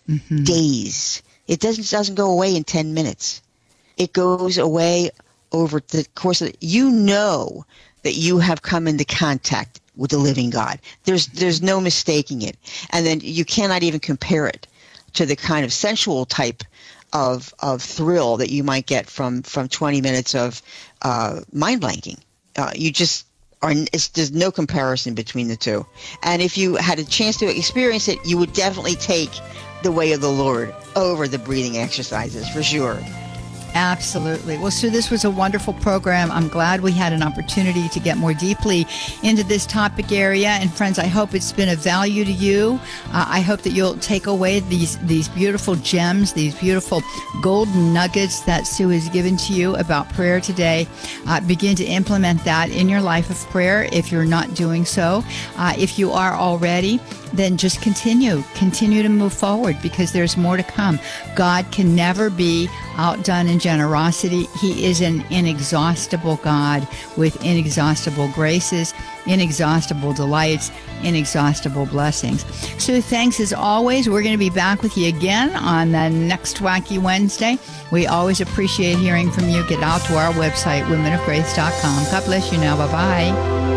days. It doesn't go away in 10 minutes. It goes away over the course of that you have come into contact with the living God. There's no mistaking it. And then you cannot even compare it to the kind of sensual type of thrill that you might get from 20 minutes of mind blanking. There's no comparison between the two. And if you had a chance to experience it, you would definitely take the way of the Lord over the breathing exercises, for sure. Absolutely. Well, Sue, this was a wonderful program. I'm glad we had an opportunity to get more deeply into this topic area. And friends, I hope it's been of value to you. I hope that you'll take away these beautiful gems, these beautiful golden nuggets that Sue has given to you about prayer today. Begin to implement that in your life of prayer if you're not doing so. If you are already, then just continue to move forward, because there's more to come. God can never be outdone in generosity. He is an inexhaustible God with inexhaustible graces, inexhaustible delights, inexhaustible blessings. So thanks as always. We're going to be back with you again on the next Wacky Wednesday. We always appreciate hearing from you. Get out to our website, womenofgrace.com. God bless you now. Bye-bye.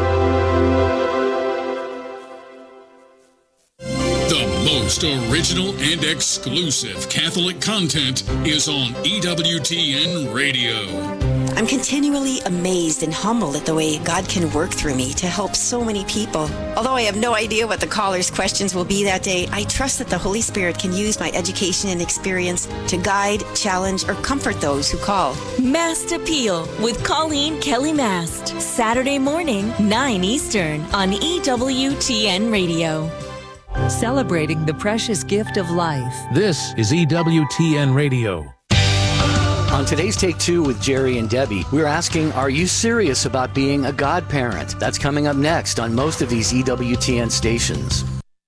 Most original and exclusive Catholic content is on EWTN Radio. I'm continually amazed and humbled at the way God can work through me to help so many people. Although I have no idea what the callers' questions will be that day, I trust that the Holy Spirit can use my education and experience to guide, challenge, or comfort those who call. Mast Appeal with Colleen Kelly Mast. Saturday morning, 9 Eastern on EWTN Radio. Celebrating the precious gift of life. This is EWTN Radio. On today's Take Two with Jerry and Debbie, we're asking, are you serious about being a godparent? That's coming up next on most of these EWTN stations.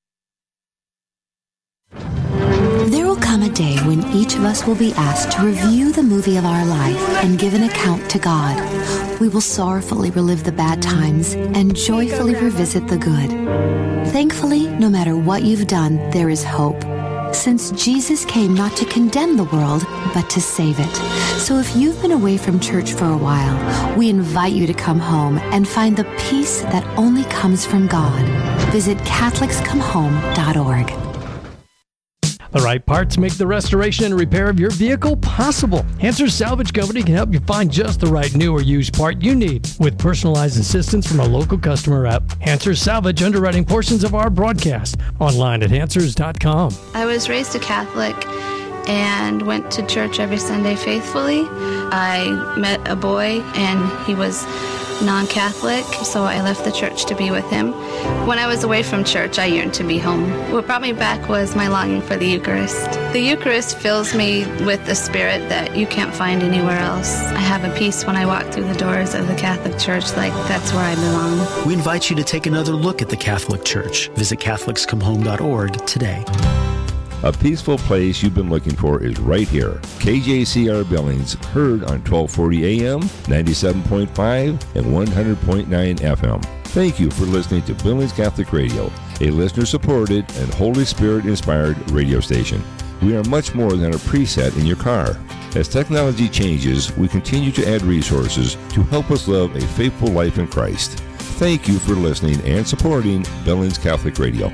There will come a day when each of us will be asked to review the movie of our life and give an account to God. We will sorrowfully relive the bad times and joyfully revisit the good. Thankfully, no matter what you've done, there is hope, since Jesus came not to condemn the world, but to save it. So if you've been away from church for a while, we invite you to come home and find the peace that only comes from God. Visit CatholicsComeHome.org. The right parts make the restoration and repair of your vehicle possible. Answers Salvage Company can help you find just the right new or used part you need with personalized assistance from a local customer rep. Answers Salvage underwriting portions of our broadcast online at Answers.com. I was raised a Catholic and went to church every Sunday faithfully. I met a boy and he was non-Catholic, so I left the church to be with him. When I was away from church, I yearned to be home. What brought me back was my longing for the Eucharist. The Eucharist fills me with the spirit that you can't find anywhere else. I have a peace when I walk through the doors of the Catholic Church, like that's where I belong. We invite you to take another look at the Catholic Church. Visit CatholicsComeHome.org today. A peaceful place you've been looking for is right here. KJCR Billings, heard on 1240 AM, 97.5, and 100.9 FM. Thank you for listening to Billings Catholic Radio, a listener-supported and Holy Spirit-inspired radio station. We are much more than a preset in your car. As technology changes, we continue to add resources to help us live a faithful life in Christ. Thank you for listening and supporting Billings Catholic Radio.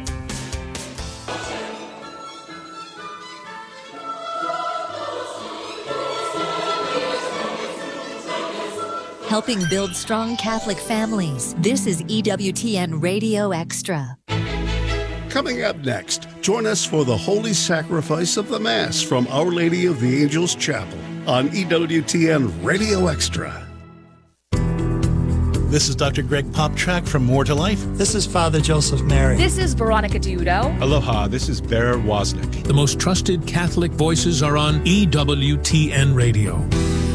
Helping build strong Catholic families. This is EWTN Radio Extra. Coming up next, join us for the Holy Sacrifice of the Mass from Our Lady of the Angels Chapel on EWTN Radio Extra. This is Dr. Greg Poptrack from More to Life. This is Father Joseph Mary. This is Veronica Dudo. Aloha, this is Bear Wozniak. The most trusted Catholic voices are on EWTN Radio.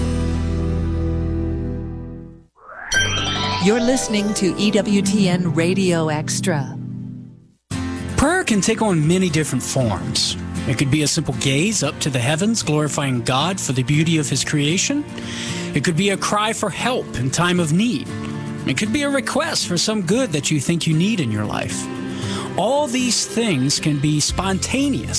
You're listening to EWTN Radio Extra. Prayer can take on many different forms. It could be a simple gaze up to the heavens, glorifying God for the beauty of His creation. It could be a cry for help in time of need. It could be a request for some good that you think you need in your life. All these things can be spontaneous